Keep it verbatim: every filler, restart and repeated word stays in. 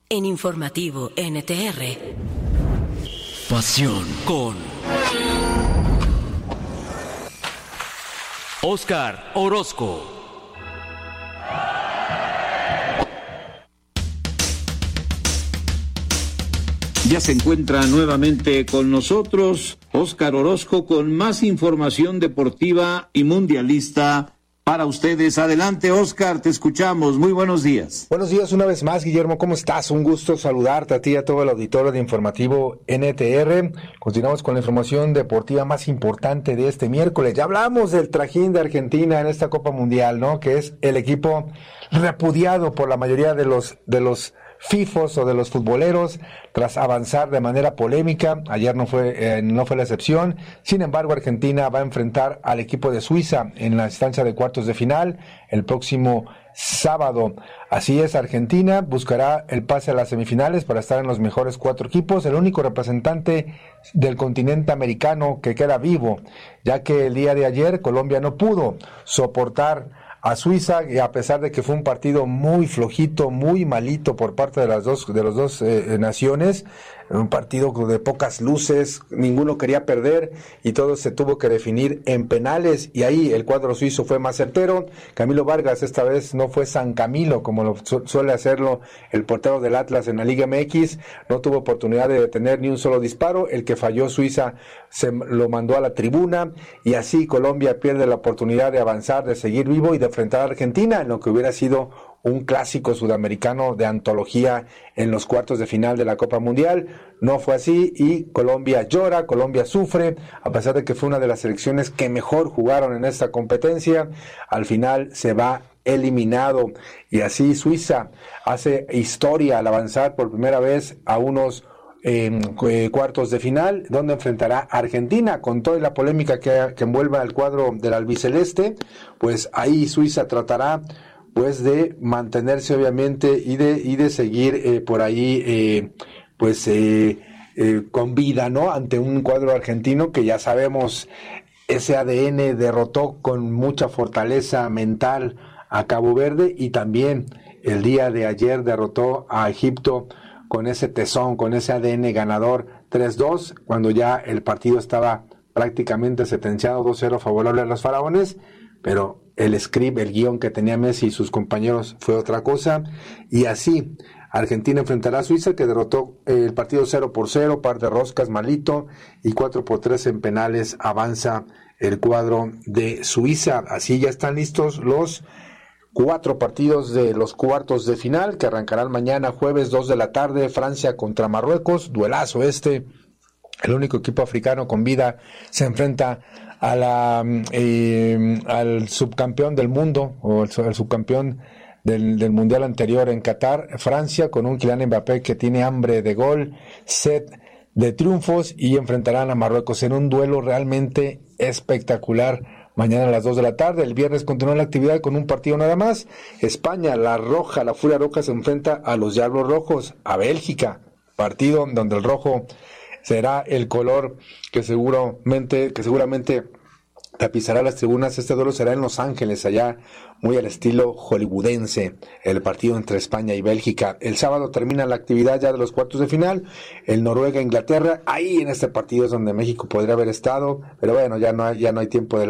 En Informativo N T R. Pasión con Óscar Orozco. Ya se encuentra nuevamente con nosotros Óscar Orozco con más información deportiva y mundialista para ustedes. Adelante, Óscar, te escuchamos. Muy buenos días. Buenos días una vez más, Guillermo. ¿Cómo estás? Un gusto saludarte a ti y a todo el auditorio de Informativo N T R. Continuamos con la información deportiva más importante de este miércoles. Ya hablamos del trajín de Argentina en esta Copa Mundial, ¿no? Que es el equipo repudiado por la mayoría de los de los fifos o de los futboleros tras avanzar de manera polémica. Ayer no fue eh, no fue la excepción. Sin embargo, Argentina va a enfrentar al equipo de Suiza en la instancia de cuartos de final el próximo sábado. Así es, Argentina buscará el pase a las semifinales para estar en los mejores cuatro equipos, el único representante del continente americano que queda vivo, ya que el día de ayer Colombia no pudo soportar a Suiza, y a pesar de que fue un partido muy flojito, muy malito por parte de las dos de las dos eh, naciones, un partido de pocas luces, ninguno quería perder y todo se tuvo que definir en penales, y ahí el cuadro suizo fue más certero. Camilo Vargas esta vez no fue San Camilo como lo su- suele hacerlo el portero del Atlas en la Liga M X, no tuvo oportunidad de detener ni un solo disparo. El que falló Suiza se lo mandó a la tribuna, y así Colombia pierde la oportunidad de avanzar, de seguir vivo y de enfrentar a Argentina en lo que hubiera sido un clásico sudamericano de antología en los cuartos de final de la Copa Mundial. No fue así y Colombia llora, Colombia sufre, a pesar de que fue una de las selecciones que mejor jugaron en esta competencia. Al final se va eliminado, y así Suiza hace historia al avanzar por primera vez a unos Eh, cuartos de final, donde enfrentará a Argentina. Con toda la polémica que, que envuelve al cuadro del albiceleste, pues ahí Suiza tratará pues de mantenerse obviamente y de y de seguir eh, por ahí eh, pues eh, eh, con vida, ¿no? Ante un cuadro argentino que ya sabemos, ese A D N derrotó con mucha fortaleza mental a Cabo Verde, y también el día de ayer derrotó a Egipto con ese tesón, con ese A D N ganador tres dos, cuando ya el partido estaba prácticamente sentenciado dos cero favorable a los faraones, pero el script, el guión que tenía Messi y sus compañeros fue otra cosa, y así Argentina enfrentará a Suiza, que derrotó el partido cero por cero, par de roscas malito, y cuatro por tres en penales avanza el cuadro de Suiza. Así ya están listos los cuatro partidos de los cuartos de final que arrancarán mañana jueves dos de la tarde. Francia contra Marruecos, duelazo este. El único equipo africano con vida se enfrenta a la eh, al subcampeón del mundo, o el, el subcampeón del, del mundial anterior en Qatar. Francia, con un Kylian Mbappé que tiene hambre de gol, sed de triunfos, y enfrentarán a Marruecos en un duelo realmente espectacular mañana a las dos de la tarde. El viernes continúa la actividad con un partido nada más. España, la roja, la furia roja, se enfrenta a los Diablos Rojos, a Bélgica. Partido donde el rojo será el color que seguramente, que seguramente tapizará las tribunas. Este duelo será en Los Ángeles, allá muy al estilo hollywoodense, el partido entre España y Bélgica. El sábado termina la actividad ya de los cuartos de final, el Noruega-Inglaterra. Ahí en este partido es donde México podría haber estado, pero bueno, ya no hay, ya no hay tiempo de la